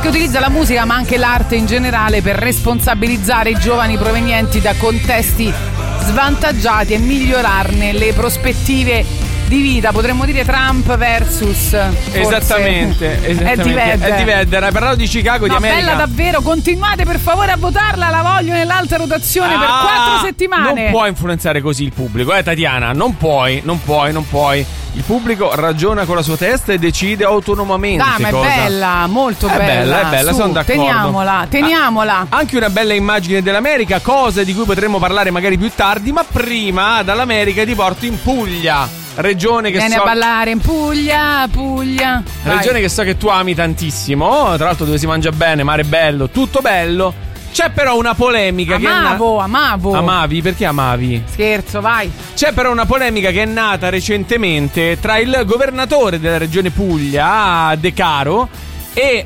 che utilizza la musica ma anche l'arte in generale per responsabilizzare i giovani provenienti da contesti svantaggiati e migliorarne le prospettive di vita. Potremmo dire Trump versus esattamente Eddie Vedder. Parlando di Chicago, di America. Bella davvero, continuate per favore a votarla, la voglio nell'alta rotazione per 4 settimane. Non puoi influenzare così il pubblico, Tatiana, non puoi. Il pubblico ragiona con la sua testa e decide autonomamente. Ma è bella, molto bella. È bella, Su, sono d'accordo. Teniamola. Anche una bella immagine dell'America, cosa di cui potremo parlare magari più tardi, ma prima dall'America ti porto in Puglia. Regione che Viene a ballare in Puglia. Regione che so che tu ami tantissimo, tra l'altro dove si mangia bene, mare bello, tutto bello. C'è però una polemica amavo. Amavi? Perché amavi? Scherzo, vai. C'è però una polemica che è nata recentemente tra il governatore della regione Puglia, De Caro, e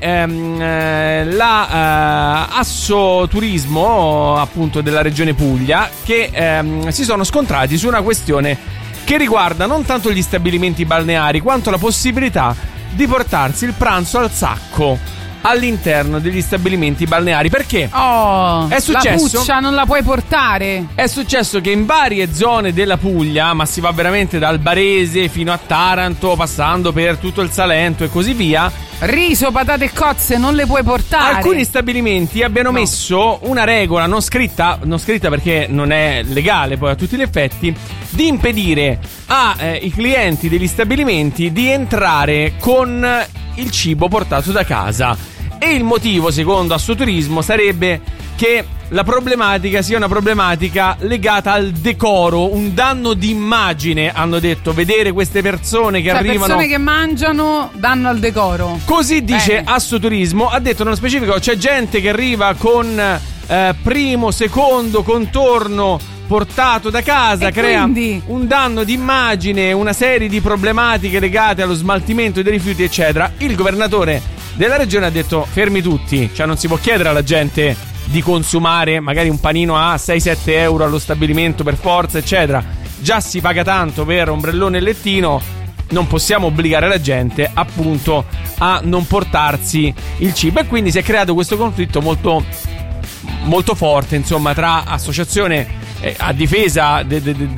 la Assoturismo, appunto, della regione Puglia, che si sono scontrati su una questione che riguarda non tanto gli stabilimenti balneari quanto la possibilità di portarsi il pranzo al sacco all'interno degli stabilimenti balneari. Perché? È successo, la puccia non la puoi portare. È successo che in varie zone della Puglia, ma si va veramente dal Barese fino a Taranto, passando per tutto il Salento e così via, riso, patate e cozze non le puoi portare. Alcuni stabilimenti abbiano messo una regola non scritta perché non è legale poi a tutti gli effetti, di impedire ai clienti degli stabilimenti di entrare con il cibo portato da casa. E il motivo, secondo Assoturismo, sarebbe che la problematica sia una problematica legata al decoro, un danno d'immagine, hanno detto, vedere queste persone che arrivano, persone che mangiano danno al decoro. Così dice Assoturismo. Ha detto nello specifico c'è gente che arriva con primo, secondo contorno portato da casa, crea un danno d'immagine, una serie di problematiche legate allo smaltimento dei rifiuti, eccetera. Il governatore della regione ha detto fermi tutti, cioè non si può chiedere alla gente di consumare magari un panino a 6-7 euro allo stabilimento per forza, eccetera. Già si paga tanto per ombrellone e lettino, non possiamo obbligare la gente appunto a non portarsi il cibo. E quindi si è creato questo conflitto molto, molto forte, insomma, tra associazione a difesa